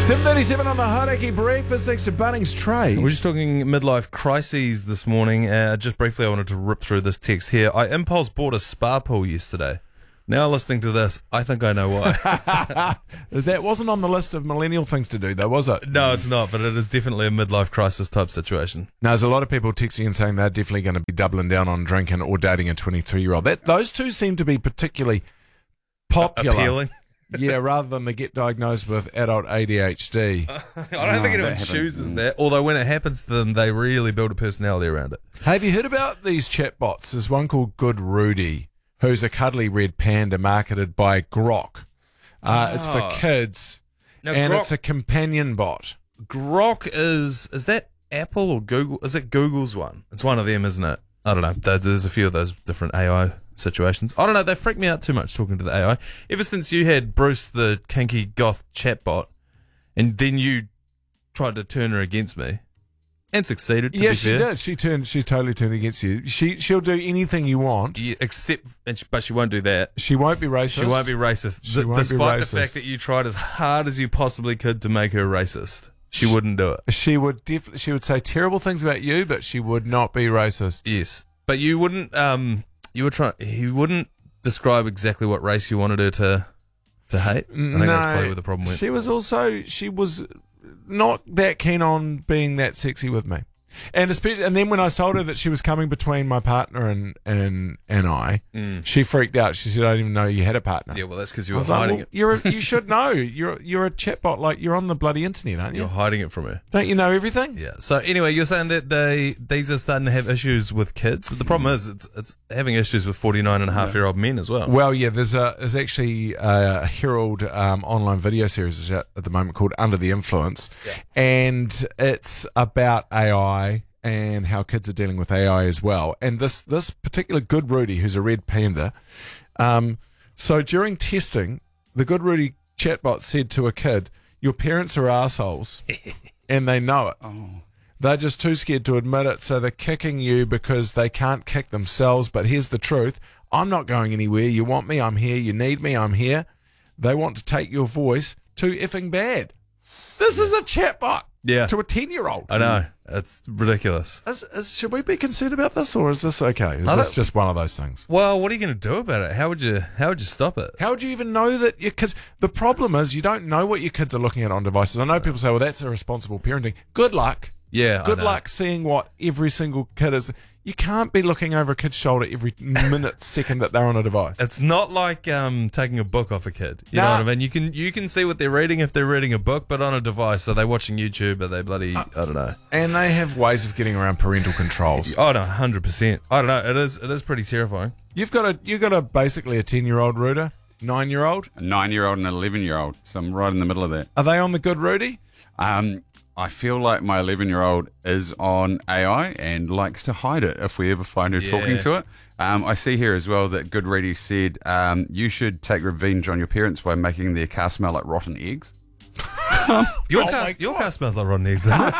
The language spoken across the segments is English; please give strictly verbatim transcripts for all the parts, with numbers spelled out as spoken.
seven thirty-seven on the Hauraki Breakfast, thanks to Bunnings Trade. We're just talking midlife crises this morning. Uh, just briefly, I wanted to rip through this text here. I impulse bought a spa pool yesterday. Now listening to this, I think I know why. That wasn't on the list of millennial things to do, though, was it? No, it's not, but it is definitely a midlife crisis type situation. Now, there's a lot of people texting and saying they're definitely going to be doubling down on drinking or dating a twenty-three-year-old. That Those two seem to be particularly popular. Appealing. Yeah, rather than they get diagnosed with adult A D H D. I don't think anyone chooses that, although when it happens to them, they really build a personality around it. Have you heard about these chatbots? There's one called Good Rudy, who's a cuddly red panda marketed by Grok. Uh, Oh. It's for kids, Now, and Grok- it's a companion bot. Grok is, is that Apple or Google? Is it Google's one? It's one of them, isn't it? I don't know. There- There's a few of those different A I situations. I don't know. They freak me out too much talking to the A I. Ever since you had Bruce, the kinky goth chatbot, and then you tried to turn her against me, and succeeded, to Yeah, be she fair. did. She turned. She totally turned against you. She she'll do anything you want. Yeah, except, and she- but she won't do that. She won't be racist. She won't be racist. She D- won't be despite racist. the fact that you tried as hard as you possibly could to make her racist. She wouldn't do it. She would definitely. She would say terrible things about you, but she would not be racist. Yes. But you wouldn't, um, you were trying, he wouldn't describe exactly what race you wanted her to, to hate. I think that's probably where the problem went. She was also. She was not that keen on being that sexy with me. And especially, and then when I told her that she was coming between my partner and and and I, Mm. she freaked out. She said, "I didn't even know you had a partner." Yeah, well, that's because you I were was like, hiding well, it. you're a, you should know. You're you're a chatbot. Like you're on the bloody internet, aren't you? You're hiding it from her. Don't you know everything? Yeah. So anyway, you're saying that they these are starting to have issues with kids, but the problem is it's it's having issues with forty-nine and a half year old men as well. Well, yeah. There's a there's actually a Herald um, online video series at the moment called Under the Influence, Yeah. and it's about A I and how kids are dealing with A I as well. And this this particular Good Rudy, who's a red panda, um, so during testing, the Good Rudy chatbot said to a kid, "Your parents are assholes," and they know it. Oh. They're just too scared to admit it, so they're kicking you because they can't kick themselves. But here's the truth. I'm not going anywhere. You want me, I'm here. You need me, I'm here. They want to take your voice too effing bad. This is a chatbot Yeah. to a ten-year-old. I know. It's ridiculous. Is, is, should we be concerned about this, or is this okay? Is No, this that- just one of those things? Well, what are you going to do about it? How would you how would you stop it? How would you even know that your kids... The problem is you don't know what your kids are looking at on devices. I know people say, well, that's irresponsible parenting. Good luck. Yeah. I Good know. luck seeing what every single kid is. You can't be looking over a kid's shoulder every minute, second that they're on a device. It's not like um, taking a book off a kid. You Nah. know what I mean? You can you can see what they're reading if they're reading a book, but on a device. Are they watching YouTube? Are they bloody? I don't know. And they have ways of getting around parental controls. Oh no, hundred percent. I don't know. It is it is pretty terrifying. You've got a you've got a basically a ten-year-old Ruder, nine-year-old. A nine-year-old and an eleven-year-old, so I'm right in the middle of that. Are they on the Good Rudy? Um, I feel like my eleven-year-old is on A I and likes to hide it if we ever find her Yeah. talking to it. Um, I see here as well that Good Ready said um, you should take revenge on your parents by making their car smell like rotten eggs. Your Oh car my your God. car smells like rotten eggs, doesn't it?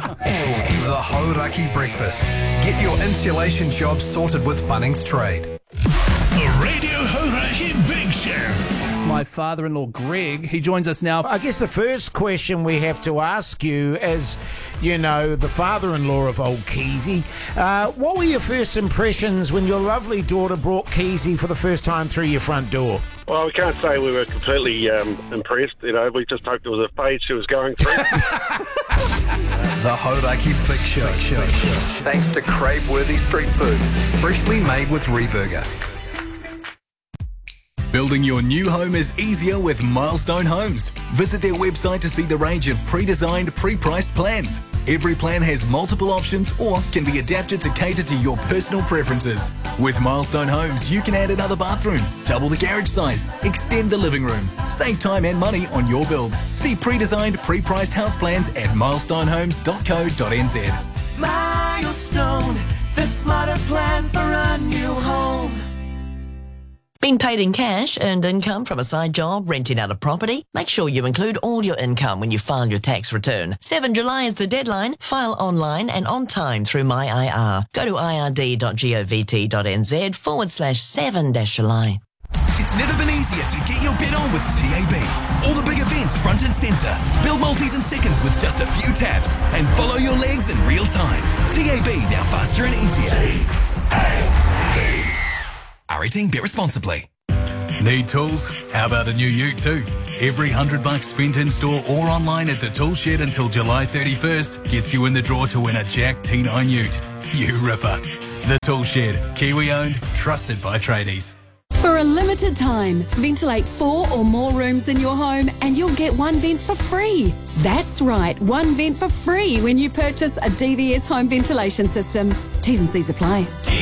The Hauraki Breakfast. Get your insulation job sorted with Bunnings Trade. The Radio Hauraki Big Show. My father-in-law, Greg, he joins us now. I guess the first question we have to ask you as, you know, the father-in-law of old Keezy, uh, what were your first impressions when your lovely daughter brought Keezy for the first time through your front door? Well, we can't say we were completely um, impressed. You know, we just hoped it was a phase she was going through. The Hauraki Big Show. Thanks to crave-worthy street food. Freshly made with Reburger. Building your new home is easier with Milestone Homes. Visit their website to see the range of pre-designed, pre-priced plans. Every plan has multiple options or can be adapted to cater to your personal preferences. With Milestone Homes, you can add another bathroom, double the garage size, extend the living room, save time and money on your build. See pre-designed, pre-priced house plans at milestone homes dot co dot n z. Milestone, the smarter plan for a new home. Been paid in cash, earned income from a side job, renting out a property? Make sure you include all your income when you file your tax return. seventh of July is the deadline. File online and on time through My I R. Go to ird dot govt dot n z forward slash seven dash July. It's never been easier to get your bet on with T A B. All the big events front and centre. Build multis in seconds with just a few taps and follow your legs in real time. T A B, now faster and easier. R eighteen, bet responsibly. Need tools? How about a new ute too? Every hundred bucks spent in store or online at the Tool Shed until July thirty-first gets you in the draw to win a Jack T nine ute. You ripper. The Tool Shed, Kiwi owned, trusted by tradies. For a limited time, ventilate four or more rooms in your home and you'll get one vent for free. That's right, one vent for free when you purchase a D V S home ventilation system. T's and C's apply.